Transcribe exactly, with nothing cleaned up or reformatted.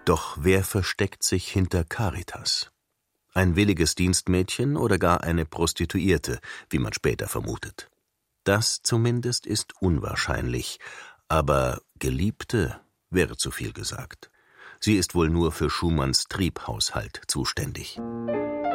Doch wer versteckt sich hinter Caritas? Ein williges Dienstmädchen oder gar eine Prostituierte, wie man später vermutet. Das zumindest ist unwahrscheinlich, aber Geliebte wäre zu viel gesagt. Sie ist wohl nur für Schumanns Triebhaushalt zuständig.